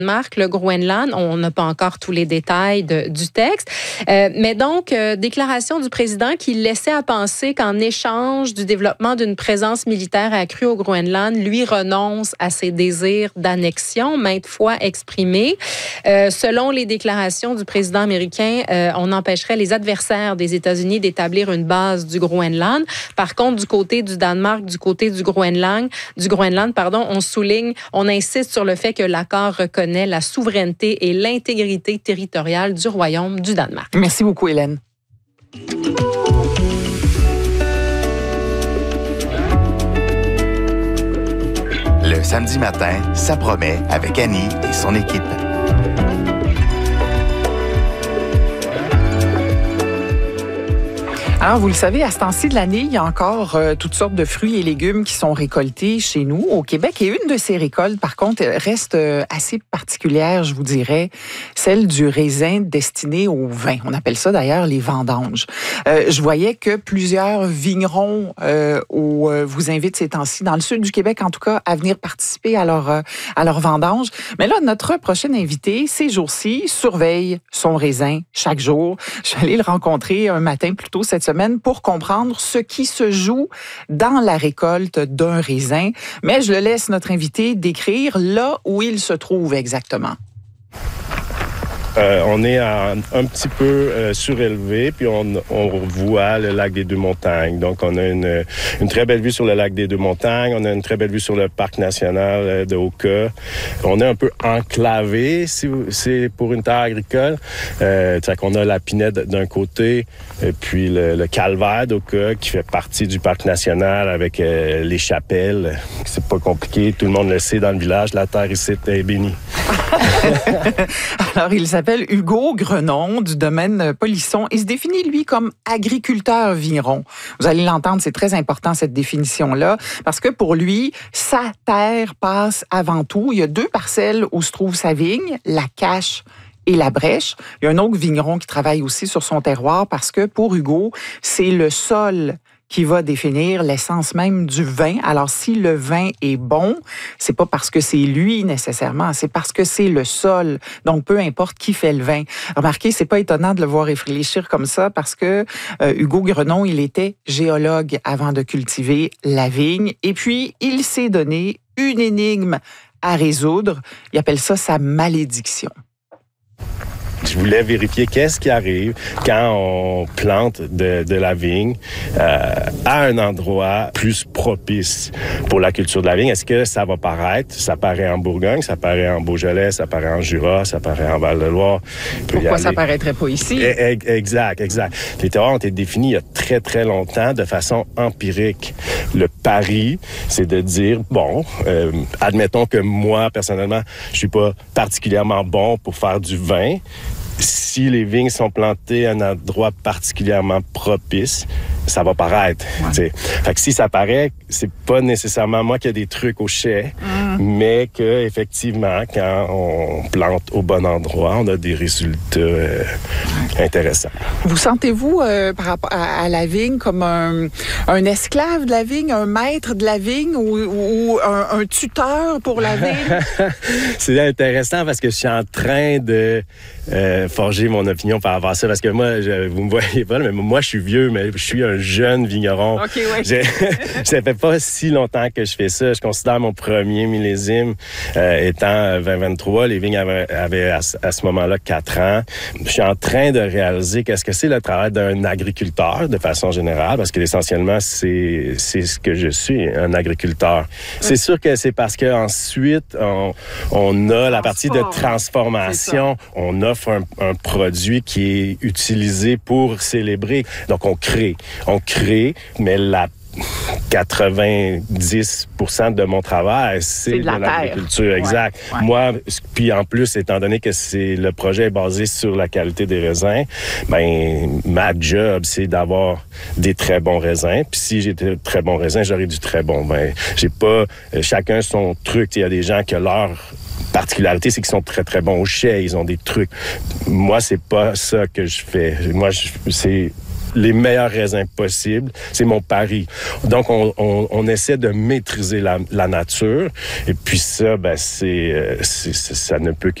Danemark, le Groenland. On n'a pas encore tous les détails du texte. Mais donc, déclaration du président qui laissait à penser qu'en échange du développement d'une présence militaire accrue au Groenland, lui renonce à ses désirs d'annexion, maintes fois exprimés. Selon les déclarations du président américain, on empêcherait les adversaires des États-Unis d'établir une base du Groenland. Par contre, du côté du Danemark, du côté du Groenland, on insiste sur le fait que l'accord reconnaît la souveraineté et l'intégrité territoriale du Royaume du Danemark. Merci beaucoup, Hélène. Le samedi matin, ça promet avec Annie et son équipe. Alors, vous le savez, à ce temps-ci de l'année, il y a encore toutes sortes de fruits et légumes qui sont récoltés chez nous, au Québec. Et une de ces récoltes, par contre, reste assez particulière, je vous dirais, celle du raisin destiné au vin. On appelle ça d'ailleurs les vendanges. Je voyais que plusieurs vignerons vous invitent ces temps-ci, dans le sud du Québec en tout cas, à venir participer à leur vendange. Mais là, notre prochain invité, ces jours-ci, surveille son raisin chaque jour. Je suis allée le rencontrer un matin plus tôt cette semaine pour comprendre ce qui se joue dans la récolte d'un raisin. Mais je le laisse notre invité décrire là où il se trouve exactement. On est un petit peu surélevé, puis on voit le lac des Deux-Montagnes. Donc, on a une très belle vue sur le lac des Deux-Montagnes. On a une très belle vue sur le parc national de Oka. On est un peu enclavé, si c'est pour une terre agricole. C'est-à-dire qu'on a la Pinette d'un côté, et puis le calvaire d'Oka, qui fait partie du parc national avec les chapelles. C'est pas compliqué, tout le monde le sait dans le village. La terre ici est bénie. Alors, il s'appelle Hugo Grenon du domaine Polisson. Il se définit, lui, comme agriculteur vigneron. Vous allez l'entendre, c'est très important, cette définition-là, parce que pour lui, sa terre passe avant tout. Il y a 2 parcelles où se trouve sa vigne, la Cache et la Brèche. Il y a un autre vigneron qui travaille aussi sur son terroir parce que pour Hugo, c'est le sol qui va définir l'essence même du vin. Alors, si le vin est bon, c'est pas parce que c'est lui nécessairement, c'est parce que c'est le sol. Donc, peu importe qui fait le vin. Remarquez, c'est pas étonnant de le voir réfléchir comme ça parce que Hugo Grenon, il était géologue avant de cultiver la vigne. Et puis, il s'est donné une énigme à résoudre. Il appelle ça sa malédiction. Je voulais vérifier qu'est-ce qui arrive quand on plante de la vigne à un endroit plus propice pour la culture de la vigne. Est-ce que ça va paraître? Ça paraît en Bourgogne, ça paraît en Beaujolais, ça paraît en Jura, ça paraît en Val-de-Loire. Pourquoi ça paraîtrait pas ici? Exact. Les terroirs ont été définis il y a très, très longtemps de façon empirique. Le pari, c'est de dire, admettons que moi, personnellement, je suis pas particulièrement bon pour faire du vin. Si les vignes sont plantées à un endroit particulièrement propice, ça va paraître. Ouais. Fait que si ça paraît, c'est pas nécessairement moi qui ai des trucs au chai, mais que effectivement, quand on plante au bon endroit, on a des résultats intéressants. Vous sentez-vous par rapport à la vigne comme un esclave de la vigne, un maître de la vigne ou un tuteur pour la vigne? C'est intéressant parce que je suis en train de forger mon opinion par rapport à ça, parce que moi, vous me voyez pas, mais moi, je suis vieux, mais je suis un jeune vigneron. Okay, ouais. Ça fait pas si longtemps que je fais ça. Je considère mon premier millésime étant 2023. Les vignes avaient à ce moment-là 4 ans. Je suis en train de réaliser qu'est-ce que c'est le travail d'un agriculteur de façon générale, parce que essentiellement, c'est ce que je suis, un agriculteur. C'est sûr que c'est parce que ensuite on a la partie de transformation. On offre un produit qui est utilisé pour célébrer. Donc, on crée, mais la 90% de mon travail, c'est de l'agriculture. Exact. Ouais. Moi, puis en plus, étant donné que le projet est basé sur la qualité des raisins, ma job, c'est d'avoir des très bons raisins. Puis si j'ai de très bons raisins, j'aurai du très bon vin. J'ai pas chacun son truc. Il y a des gens que leur particularité, c'est qu'ils sont très, très bons au chai. Ils ont des trucs. Moi, c'est pas ça que je fais. Moi, c'est les meilleurs raisins possibles. C'est mon pari. Donc, on essaie de maîtriser la nature. Et puis ça, ça ne peut